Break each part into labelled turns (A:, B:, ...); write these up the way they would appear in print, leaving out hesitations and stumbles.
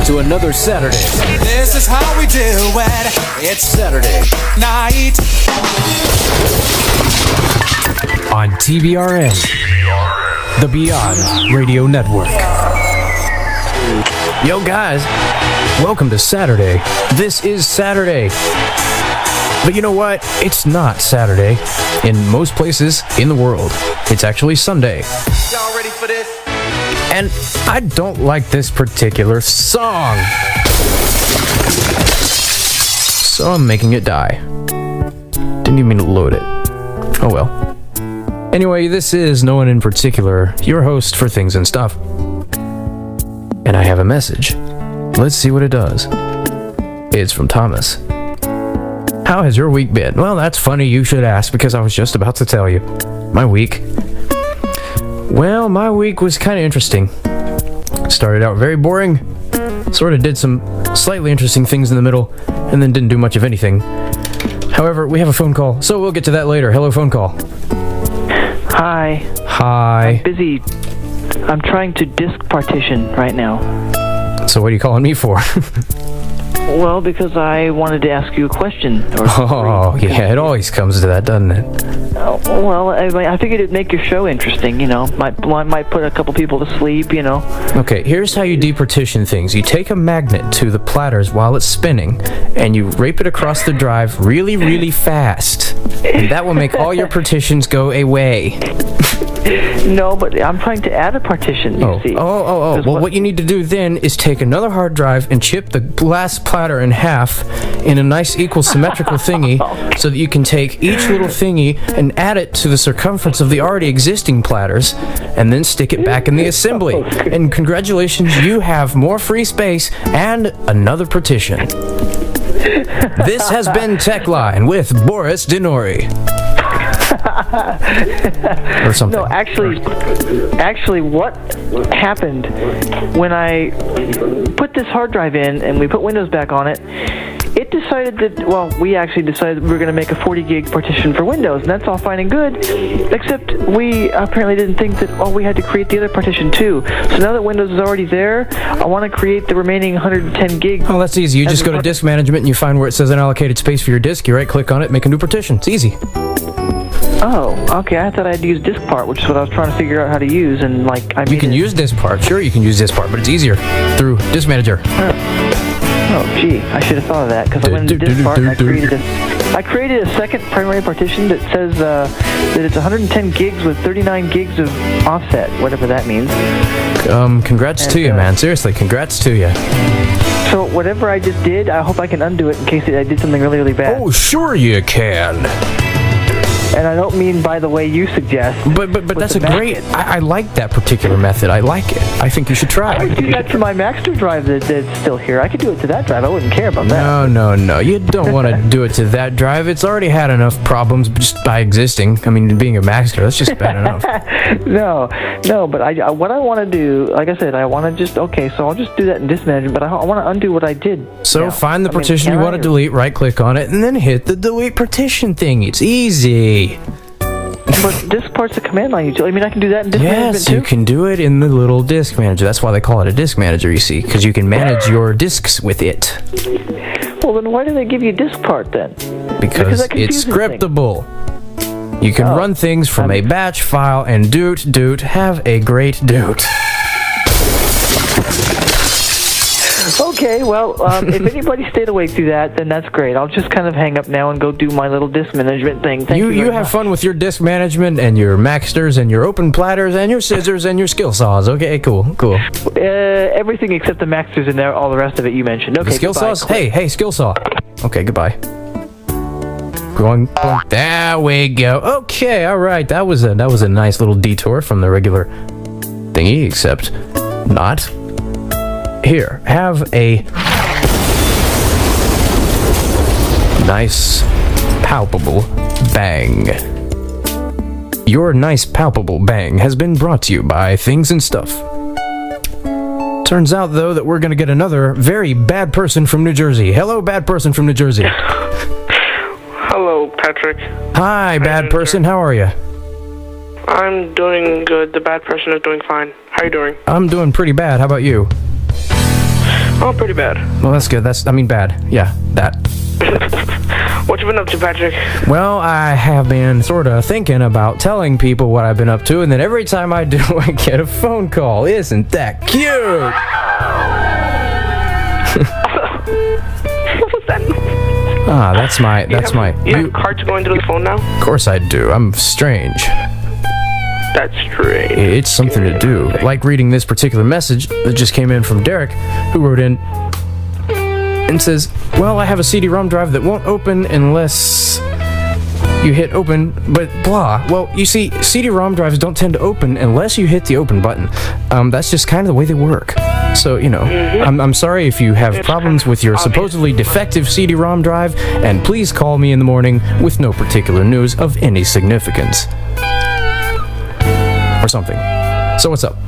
A: to another Saturday.
B: This is how we do it.
A: It's Saturday
B: Night.
A: on TBRN, the Beyond Radio Network. Yo guys, welcome to Saturday. This is Saturday. But you know what? It's not Saturday. In most places in the world, it's actually Sunday.
B: Y'all ready for this?
A: And I don't like this particular song, so I'm making it die. Didn't even mean to load it. Oh well. Anyway, this is no one in particular, your host for Things and Stuff. And I have a message. Let's see what it does. It's from Thomas. How has your week been? Well, that's funny you should ask, because I was just about to tell you. My week? Well, my week was kind of interesting. Started out very boring, sort of did some slightly interesting things in the middle, and then didn't do much of anything. However, we have a phone call, so we'll get to that later. Hello, phone call.
C: Hi.
A: Hi.
C: I'm busy. I'm trying to disk partition right now.
A: So what are you calling me for?
C: Well, because I wanted to ask you a question.
A: Oh, yeah, it always comes to that, doesn't it?
C: Well, I figured it'd make your show interesting, you know. Might put a couple people to sleep, you know.
A: Okay, here's how you departition things. You take a magnet to the platters while it's spinning, and you rape it across the drive really, really fast. And that will make all your partitions go away.
C: No, but I'm trying to add a partition, you see.
A: Well, what you need to do then is take another hard drive and chip the glass platter in half in a nice equal symmetrical thingy, so that you can take each little thingy and add it to the circumference of the already existing platters, and then stick it back in the assembly. And congratulations, you have more free space and another partition. This has been TechLine with Boris Denori. Or something.
C: No, actually, what happened when I put this hard drive in and we put Windows back on it? It decided that, well, we actually decided we were going to make a 40 gig partition for Windows, and that's all fine and good, except we apparently didn't think that, oh, we had to create the other partition too. So now that Windows is already there, I want to create the remaining 110 gig.
A: Oh, that's easy. You just go to disk management and you find where it says unallocated space for your disk. You right-click on it, make a new partition. It's easy.
C: Oh, okay. I thought I had to use diskpart, which is what I was trying to figure out how to use, and like I.
A: You can use diskpart. Sure, you can use diskpart, but it's easier through Disk Manager.
C: Oh, gee, I should have thought of that, because I went into diskpart and I created a second primary partition that says that it's 110 gigs with 39 gigs of offset, whatever that means.
A: Congrats to you, man. Seriously, congrats to you.
C: So whatever I just did, I hope I can undo it in case I did something really, really bad.
A: Oh, sure you can.
C: And I don't mean by the way you suggest.
A: But that's a great. I like that particular method. I like it. I think you should try.
C: I would do that to my Maxter drive that's still here. I could do it to that drive. I wouldn't care about that.
A: No. You don't want to do it to that drive. It's already had enough problems just by existing. I mean, being a Maxter, that's just bad enough.
C: No. But what I want to do, like I said, I want to just so I'll just do that in disk management. But I want to undo what I did.
A: So find the partition you want to delete. Right click on it, and then hit the delete partition thing. It's easy.
C: But diskpart's a command line utility. I mean, I can do that in disk management
A: Yes,
C: too?
A: you can do it in the little disk manager. That's why they call it a disk manager, you see, because you can manage your disks with it.
C: Well, then why do they give you diskpart then?
A: Because it's scriptable. You can run things from a batch file and doot, have a great doot.
C: Okay, well, if anybody stayed awake through that, then that's great. I'll just kind of hang up now and go do my little disk management thing. Thank you
A: You have fun with your disk management and your Maxters and your open platters and your scissors and your skill saws. Okay, cool.
C: Everything except the Maxters and all the rest of it you mentioned. Okay,
A: the skill saws? Hey, skill saw. Okay, goodbye. Going. There we go. Okay, all right. That was a nice little detour from the regular thingy, except not. Here, have a nice, palpable bang. Your nice, palpable bang has been brought to you by Things and Stuff. Turns out, though, that we're going to get another very bad person from New Jersey. Hello, bad person from New Jersey.
D: Hello, Patrick.
A: Hi, bad person. How are you?
D: I'm doing good. The bad person is doing fine. How are you doing?
A: I'm doing pretty bad. How about you?
D: Oh, pretty bad.
A: Well, that's good. I mean, bad. Yeah, that.
D: What you been up to, Patrick?
A: Well, I have been sort of thinking about telling people what I've been up to, and then every time I do, I get a phone call. Isn't that cute?
D: What was that?
A: That's my.
D: You have cards going through the phone now?
A: Of course I do. I'm strange.
D: That's strange.
A: It's something to do. Like reading this particular message that just came in from Derek, who wrote in and says, well, I have a CD-ROM drive that won't open unless you hit open, but blah. Well, you see, CD-ROM drives don't tend to open unless you hit the open button. That's just kind of the way they work. So, you know, I'm sorry if you have problems with your supposedly defective CD-ROM drive, and please call me in the morning with no particular news of any significance. Or something. So what's up?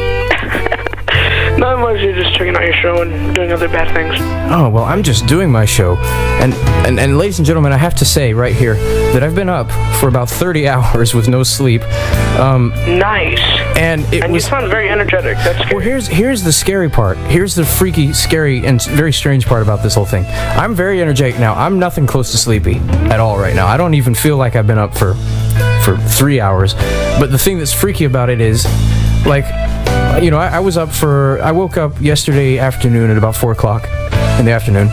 D: Not much, you're just checking out your show and doing other bad things.
A: Oh, well, I'm just doing my show. And ladies and gentlemen, I have to say right here that I've been up for about 30 hours with no sleep.
D: Nice.
A: And
D: you sound very energetic. That's scary.
A: Well, here's the scary part. Here's the freaky, scary, and very strange part about this whole thing. I'm very energetic now. I'm nothing close to sleepy at all right now. I don't even feel like I've been up for 3 hours. But the thing that's freaky about it is, like, you know, I woke up yesterday afternoon at about 4 o'clock in the afternoon.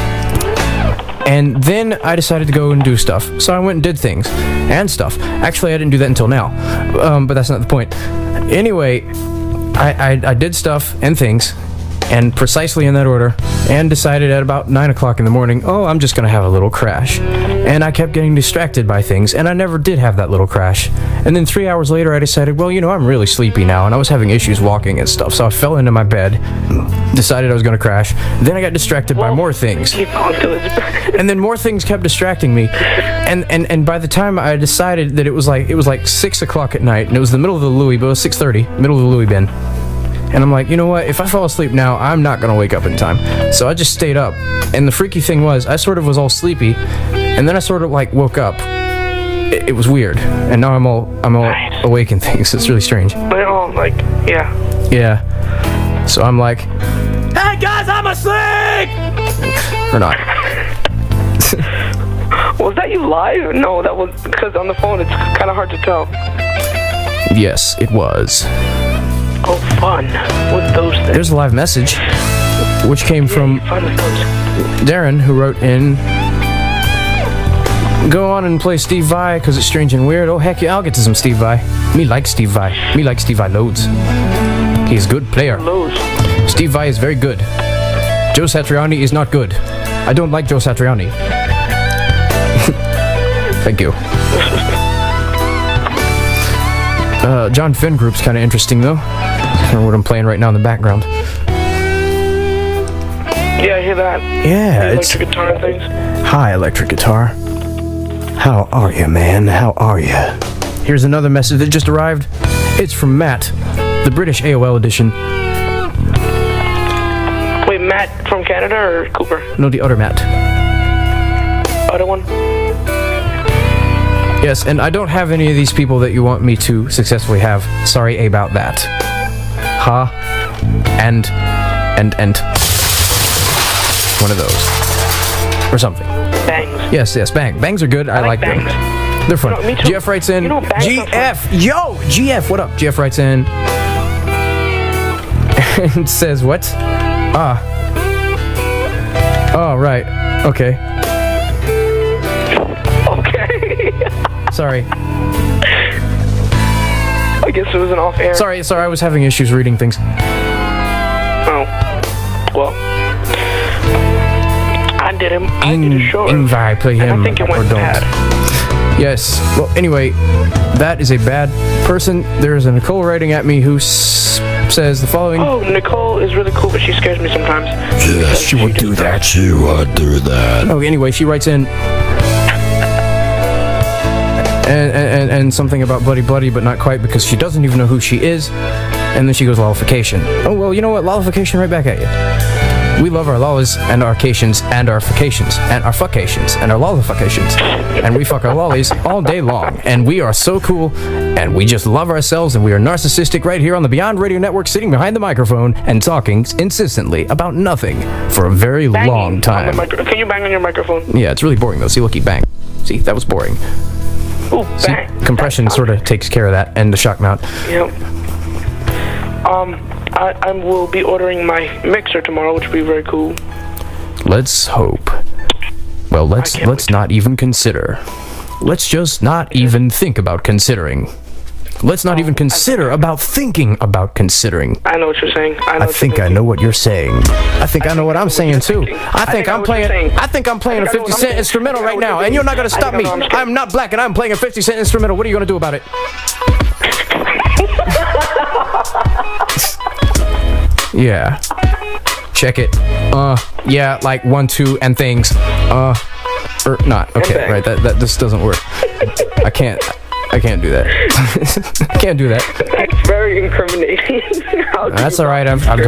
A: And then I decided to go and do stuff. So I went and did things and stuff. Actually, I didn't do that until now. But that's not the point. Anyway, I did stuff and things, and precisely in that order, and decided at about 9 o'clock in the morning, oh, I'm just going to have a little crash. And I kept getting distracted by things, and I never did have that little crash. And then 3 hours later, I decided, well, you know, I'm really sleepy now, and I was having issues walking and stuff, so I fell into my bed, decided I was going to crash. Then I got distracted by more things. And then more things kept distracting me. And by the time I decided that it was like 6 o'clock at night, and it was the middle of the Louis, but it was 6:30, middle of the Louis bin. And I'm like, you know what, if I fall asleep now, I'm not going to wake up in time. So I just stayed up. And the freaky thing was, I sort of was all sleepy, and then I sort of, like, woke up. It was weird. And now I'm all nice. Awake and things. It's really strange.
D: But all, like, yeah.
A: Yeah. So I'm like, hey, guys, I'm asleep! Or not.
D: Was that you live? No, that was, because on the phone it's kind of hard to tell.
A: Yes, it was.
D: Oh, fun. What's those things?
A: There's a live message, which came from Darren, who wrote in, go on and play Steve Vai, because it's strange and weird. Oh, heck yeah, I'll get to some Steve Vai. Me like Steve Vai. Me like Steve Vai loads. He's a good player.
D: Loads.
A: Steve Vai is very good. Joe Satriani is not good. I don't like Joe Satriani. Thank you. John Finn Group's kind of interesting, though. I don't know what I'm playing right now in the background.
D: Yeah, I hear that.
A: Yeah,
D: electric guitar and things.
A: Hi, electric guitar. How are you, man? How are you? Here's another message that just arrived. It's from Matt, the British AOL edition.
D: Wait, Matt from Canada or Cooper?
A: No, the other Matt.
D: Other one?
A: Yes, and I don't have any of these people that you want me to successfully have. Sorry about that. Ha. And. One of those. Or something.
D: Bangs.
A: Yes, bangs are good. I like
D: bangs.
A: them. They're fun.
D: You know, me too.
A: GF writes in.
D: You know,
A: GF! Yo! GF, what up? GF writes in. And says, what? Ah. Oh, right. Okay. Sorry.
D: I guess it was an off-air.
A: Sorry, I was having issues reading things.
D: Oh. Well. I did a show.
A: Invite, play him,
D: I think it went
A: or don't.
D: bad.
A: Yes. Well, anyway, that is a bad person. There's a Nicole writing at me who says the following.
D: Oh, Nicole is really cool, but she scares me sometimes.
E: Yes, she would do that. She would do that.
A: Oh, anyway, she writes in. And something about bloody, but not quite, because she doesn't even know who she is. And then she goes, lollification. Oh, well, you know what? Lollification right back at you. We love our lollies and our cations and our fuckations and our fuckations and our lollifuckations. And we fuck our lollies all day long. And we are so cool and we just love ourselves and we are narcissistic right here on the Beyond Radio Network, sitting behind the microphone and talking incessantly about nothing for a very long time.
D: Can you bang on your microphone?
A: Yeah, it's really boring though. See, look, he bang. See, that was boring.
D: Ooh,
A: See,
D: bang.
A: compression sort of takes care of that, and the shock mount.
D: Yep. I will be ordering my mixer tomorrow, which will be very cool.
A: Let's hope. Well, let's not even consider. Let's just not even think about considering. Let's not even consider about thinking about considering.
D: I know what you're saying.
A: I think I know what you're saying. I think I know what I'm saying too. I think I'm playing a 50 Cent instrumental right now, and you're not gonna stop me. I'm not black, and I'm playing a 50 Cent instrumental. What are you gonna do about it? Yeah. Check it. Yeah, like 1, 2, and things. Or not. Okay, right. That this doesn't work. I can't do that. I can't do that.
D: That's very incriminating.
A: That's all right. I've